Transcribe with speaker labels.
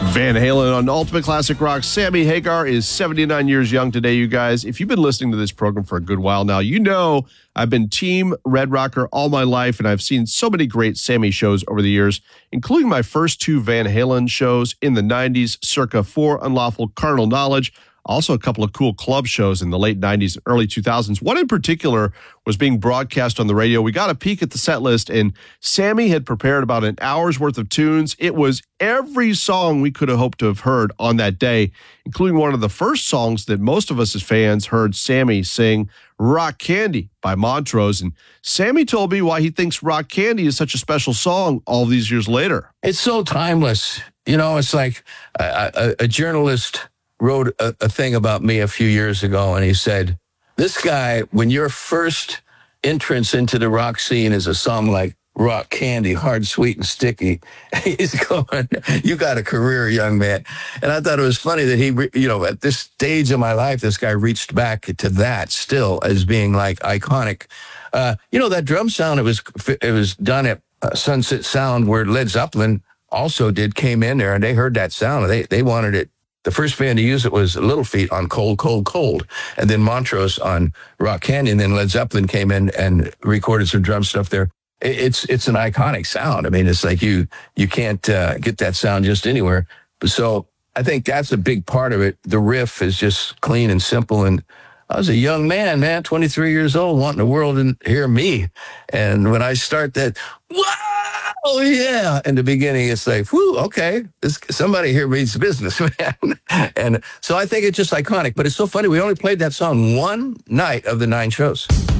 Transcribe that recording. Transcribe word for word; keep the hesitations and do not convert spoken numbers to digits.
Speaker 1: Van Halen on Ultimate Classic Rock. Sammy Hagar is seventy-nine years young today, you guys. If you've been listening to this program for a good while now, you know I've been Team Red Rocker all my life, and I've seen so many great Sammy shows over the years, including my first two Van Halen shows in the nineties, circa For Unlawful Carnal Knowledge. Also, a couple of cool club shows in the late nineties and early two thousands. One in particular was being broadcast on the radio. We got a peek at the set list, and Sammy had prepared about an hour's worth of tunes. It was every song we could have hoped to have heard on that day, including one of the first songs that most of us as fans heard Sammy sing, Rock Candy by Montrose. And Sammy told me why he thinks Rock Candy is such a special song all these years later.
Speaker 2: It's so timeless. You know, it's like a, a, a journalist wrote a, a thing about me a few years ago, and he said, this guy, when your first entrance into the rock scene is a song like Rock Candy, hard, sweet, and sticky, he's going, you got a career, young man. And I thought it was funny that he, you know, at this stage of my life, this guy reached back to that still as being like iconic. Uh, you know, that drum sound, it was, it was done at uh, Sunset Sound, where Led Zeppelin also did, came in there, and they heard that sound. They, they wanted it. The first band to use it was Little Feat on Cold, Cold, Cold, and then Montrose on Rock Candy, and then Led Zeppelin came in and recorded some drum stuff there. It's it's an iconic sound. I mean, it's like you you can't uh, get that sound just anywhere. So I think that's a big part of it. The riff is just clean and simple. And I was a young man, man, twenty-three years old, wanting the world to hear me. And when I start that, wow, yeah, in the beginning, it's like, whew, okay, this, somebody here means business, man. And so I think it's just iconic. But it's so funny. We only played that song one night of the nine shows.